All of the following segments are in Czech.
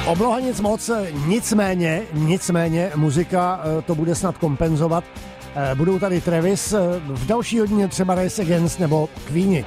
Obloha nic moc, nicméně muzika to bude snad kompenzovat. Budou tady Travis, v další hodině třeba Rise Against nebo Queeni.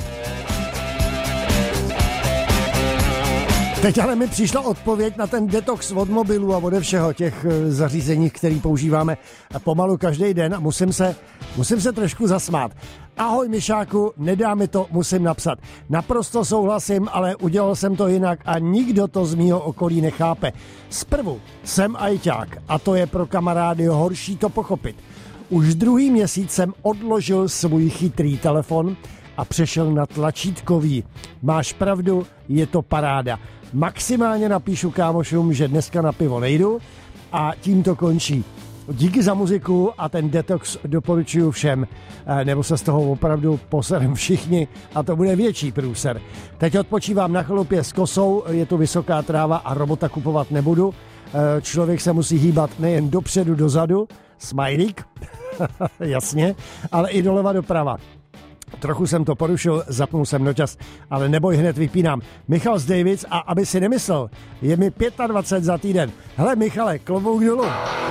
Teď ale mi přišla odpověď na ten detox od mobilu a ode všeho těch zařízení, který používáme pomalu každý den a musím se trošku zasmát. Ahoj Mišáku, nedá mi to, musím napsat. Naprosto souhlasím, ale udělal jsem to jinak a nikdo to z mýho okolí nechápe. Zprvu jsem ajťák a to je pro kamarády horší to pochopit. Už druhý měsíc jsem odložil svůj chytrý telefon a přešel na tlačítkový. Máš pravdu, je to paráda. Maximálně napíšu kámošům, že dneska na pivo nejdu a tím to končí. Díky za muziku a ten detox doporučuju všem, nebo se z toho opravdu poserem všichni a to bude větší průser. Teď odpočívám na chalupě s kosou, je tu vysoká tráva a robota kupovat nebudu. Člověk se musí hýbat nejen dopředu, dozadu, smajlík, jasně, ale i doleva doprava. Trochu jsem to porušil, zapnul jsem nočas, ale neboj, hned vypínám. Michal z Davids a aby si nemyslel, je mi 25 za týden. Hele Michale, klobouk dolů.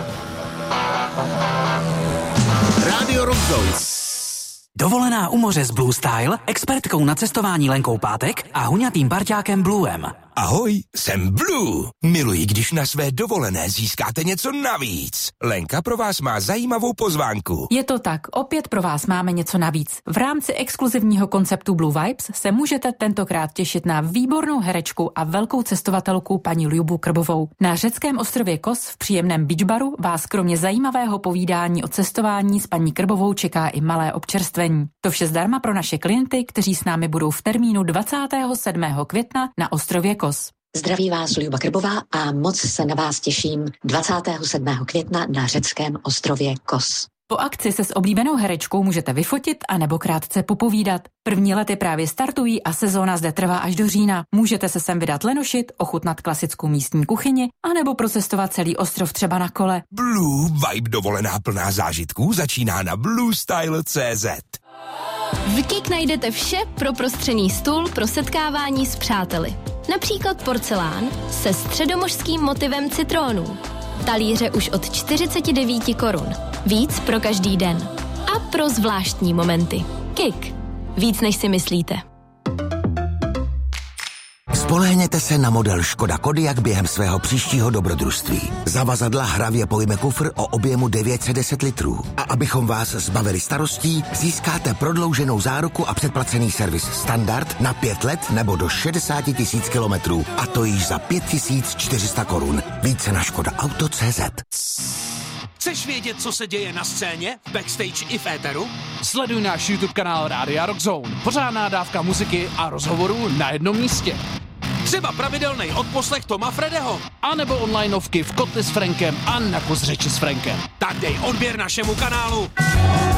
Radio Rockzone. Dovolená u moře s Blue Style, expertkou na cestování Lenkou Pátek a huňatým parťákem Bluem. Ahoj, jsem Blue. Miluji, když na své dovolené získáte něco navíc. Lenka pro vás má zajímavou pozvánku. Je to tak, opět pro vás máme něco navíc. V rámci exkluzivního konceptu Blue Vibes se můžete tentokrát těšit na výbornou herečku a velkou cestovatelku paní Ljubu Krbovou. Na řeckém ostrově Kos v příjemném beach baru vás kromě zajímavého povídání o cestování s paní Krbovou čeká i malé občerstvení. To vše zdarma pro naše klienty, kteří s námi budou v termínu 27. května na ostrově Kos. Zdraví vás Ljuba Krbová a moc se na vás těším 27. května na řeckém ostrově Kos. Po akci se s oblíbenou herečkou můžete vyfotit a nebo krátce popovídat. První lety právě startují a sezóna zde trvá až do října. Můžete se sem vydat lenošit, ochutnat klasickou místní kuchyni a nebo procestovat celý ostrov třeba na kole. Blue Vibe dovolená plná zážitků začíná na bluestyle.cz. V KIK najdete vše pro prostřený stůl pro setkávání s přáteli. Například porcelán se středomořským motivem citrónů. Talíře už od 49 korun. Víc pro každý den. A pro zvláštní momenty. KIK. Víc než si myslíte. Spolehněte se na model Škoda Kodiaq během svého příštího dobrodružství. Zavazadla hravě pojme kufr o objemu 910 litrů. A abychom vás zbavili starostí, získáte prodlouženou záruku a předplacený servis standard na 5 let nebo do 60 000 kilometrů. A to již za 5400 korun. Více na škodaauto.cz. Chceš vědět, co se děje na scéně, v backstage i v éteru? Sleduj náš YouTube kanál Rádia Rockzone. Pořádná dávka muziky a rozhovorů na jednom místě. Třeba pravidelný odposlech Toma Fredeho. A nebo onlineovky v Kotli s Frankem a na kus řeči s Frankem. Tak dej odběr našemu kanálu.